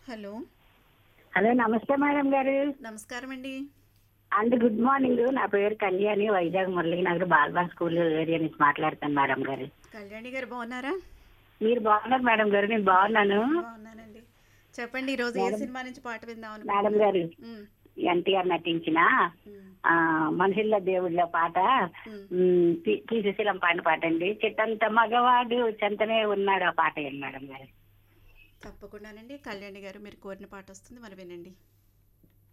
Hello. Hello నమస్తే madam గారు. నమస్కారం అండి. Good morning. నా పేరు కళ్యాణి, వైజాగ్ మురళీనగర్ బాల్బాన్ స్కూల్ ఏరియా నుంచి మాట్లాడుతాను మేడం గారు. కళ్యాణి గారు బాగున్నారా? మీరు బాగున్నారు మేడం గారు? నేను బాగున్నాను బాగున్నానండి. చెప్పండి, ఈరోజు ఏ మేడం. సినిమా నుంచి పాట విందాం మేడం గారు, ఉమ్, ఎన్టీఆర్ నటించిన ఉమ్, మనుషుల దేవుళ్ళ పాట, ఉమ్. శ్రీశైలం పాట అండి. చిట్టంత మగవాడు చెంతనే ఉన్నాడు, ఆ పాట ఏంటి మేడం గారు? తప్పకుండానండి. కళ్యాణి గారు మీరు కోరిన పాట వస్తుంది, మరి వినండి.